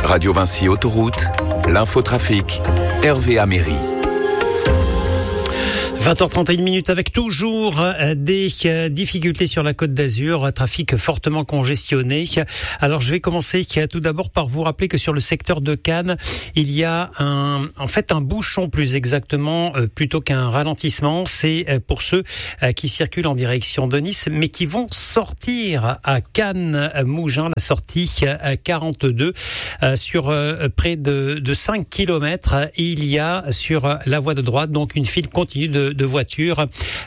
Radio Vinci Autoroute, l'infotrafic, Hervé Améry. 20h31 avec toujours des difficultés sur la Côte d'Azur, trafic fortement congestionné. Alors je vais commencer tout d'abord par vous rappeler que sur le secteur de Cannes, il y a un bouchon plus exactement plutôt qu'un ralentissement. C'est pour ceux qui circulent en direction de Nice mais qui vont sortir à Cannes-Mougins, la sortie 42 sur près de 5 km. Il y a sur la voie de droite donc une file continue de voitures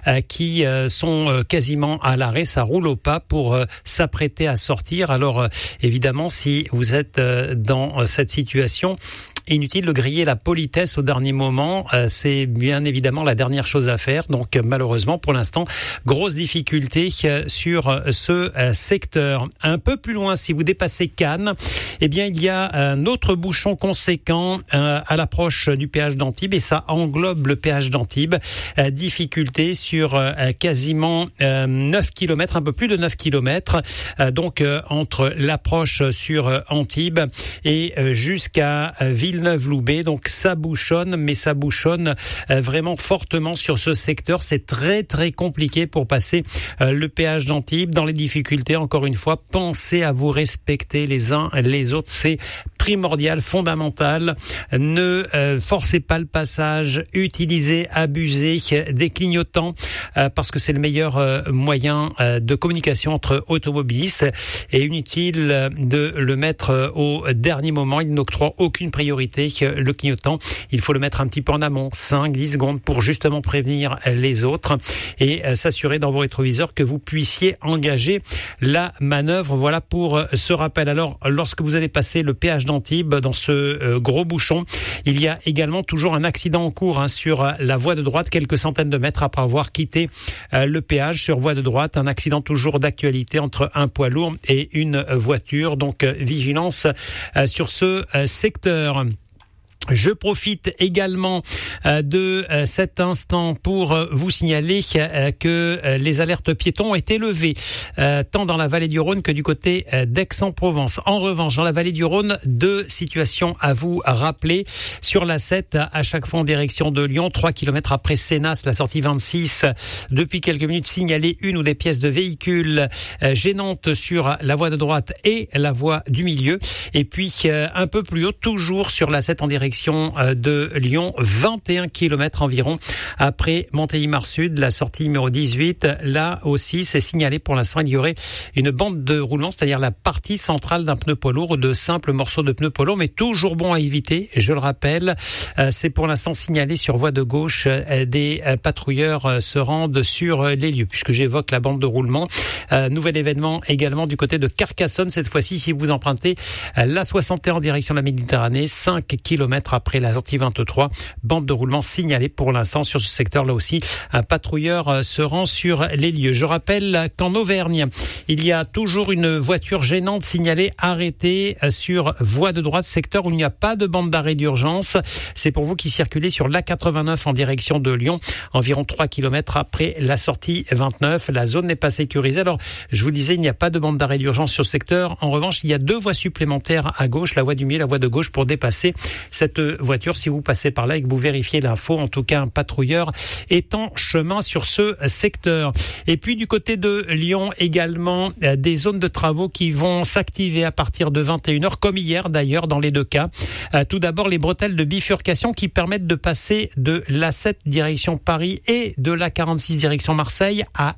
qui sont quasiment à l'arrêt, ça roule au pas pour s'apprêter à sortir. Alors évidemment, si vous êtes dans cette situation, inutile de griller la politesse au dernier moment, c'est bien évidemment la dernière chose à faire. Donc malheureusement pour l'instant, grosse difficulté sur ce secteur. Un peu plus loin, si vous dépassez Cannes, eh bien il y a un autre bouchon conséquent à l'approche du péage d'Antibes et ça englobe le péage d'Antibes. Difficulté sur quasiment 9 km, un peu plus de 9 km, donc entre l'approche sur Antibes et jusqu'à Villeneuve-Loubet. Donc ça bouchonne, mais ça bouchonne vraiment fortement sur ce secteur. C'est très très compliqué pour passer le péage d'Antibes. Dans les difficultés, encore une fois, pensez à vous respecter les uns les autres. C'est primordial, fondamental. Ne forcez pas le passage, utilisez, abusez des clignotants parce que c'est le meilleur moyen de communication entre automobilistes et inutile de le mettre au dernier moment. Il n'octroie aucune priorité. Le clignotant, il faut le mettre un petit peu en amont, 5-10 secondes pour justement prévenir les autres et s'assurer dans vos rétroviseurs que vous puissiez engager la manœuvre. Voilà pour ce rappel. Alors, lorsque vous allez passer le péage d'Antibes dans ce gros bouchon, il y a également toujours un accident en cours sur la voie de droite, quelques centaines de mètres après avoir quitté le péage sur voie de droite. Un accident toujours d'actualité entre un poids lourd et une voiture. Donc, vigilance sur ce secteur. Je profite également de cet instant pour vous signaler que les alertes piétons ont été levées tant dans la vallée du Rhône que du côté d'Aix-en-Provence. En revanche, dans la vallée du Rhône, deux situations à vous rappeler. Sur la 7, à chaque fois en direction de Lyon, 3 km après Sénas, la sortie 26, depuis quelques minutes, signalé une ou des pièces de véhicules gênantes sur la voie de droite et la voie du milieu. Et puis, un peu plus haut, toujours sur la 7 en direction de Lyon, 21 km environ après Montélimar Sud, la sortie numéro 18. Là aussi, c'est signalé pour l'instant, il y aurait une bande de roulement, c'est-à-dire la partie centrale d'un pneu poids lourd ou de simples morceaux de pneu poids lourd, mais toujours bon à éviter, je le rappelle. C'est pour l'instant signalé sur voie de gauche. Des patrouilleurs se rendent sur les lieux, puisque j'évoque la bande de roulement. Nouvel événement également du côté de Carcassonne, cette fois-ci, si vous empruntez la 61 en direction de la Méditerranée, 5 km après la sortie 23, bande de roulement signalée pour l'instant sur ce secteur. Là aussi, un patrouilleur se rend sur les lieux. Je rappelle qu'en Auvergne, il y a toujours une voiture gênante signalée arrêtée sur voie de droite, secteur où il n'y a pas de bande d'arrêt d'urgence. C'est pour vous qui circulez sur l'A89 en direction de Lyon, environ 3 km après la sortie 29. La zone n'est pas sécurisée. Alors, je vous disais, il n'y a pas de bande d'arrêt d'urgence sur ce secteur. En revanche, il y a deux voies supplémentaires à gauche, la voie du milieu, la voie de gauche, pour dépasser cette voiture. Si vous passez par là et que vous vérifiez l'info, en tout cas un patrouilleur est en chemin sur ce secteur. Et puis du côté de Lyon également, des zones de travaux qui vont s'activer à partir de 21h, comme hier d'ailleurs dans les deux cas. Tout d'abord, les bretelles de bifurcation qui permettent de passer de l'A7 direction Paris et de l'A46 direction Marseille à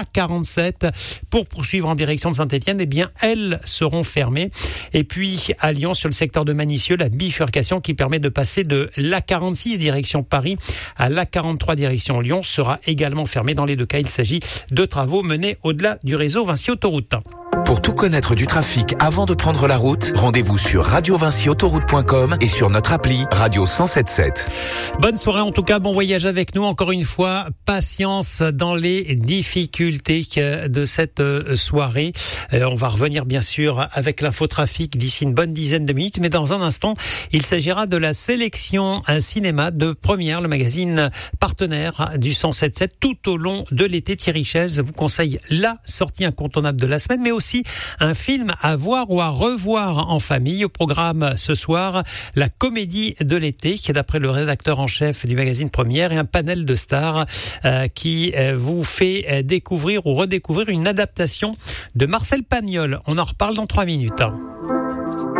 l'A47 pour poursuivre en direction de Saint-Étienne. Eh bien, elles seront fermées. Et puis à Lyon, sur le secteur de Manicieux, la bifurcation qui permet de passer de l'A46 direction Paris à l'A43 direction Lyon sera également fermée. Dans les deux cas, il s'agit de travaux menés au-delà du réseau Vinci Autoroute. Pour tout connaître du trafic avant de prendre la route, rendez-vous sur radiovinciautoroute.com et sur notre appli Radio 107.7. Bonne soirée en tout cas, bon voyage avec nous. Encore une fois, patience dans les difficultés de cette soirée. On va revenir bien sûr avec l'infotrafic d'ici une bonne dizaine de minutes, mais dans un instant, il s'agira de la sélection cinéma de Première, le magazine partenaire du 107.7 tout au long de l'été. Thierry Chaise vous conseille la sortie incontournable de la semaine, mais aussi aussi un film à voir ou à revoir en famille. Au programme ce soir, la comédie de l'été, qui est d'après le rédacteur en chef du magazine Première, et un panel de stars qui vous fait découvrir ou redécouvrir une adaptation de Marcel Pagnol. On en reparle dans 3 minutes.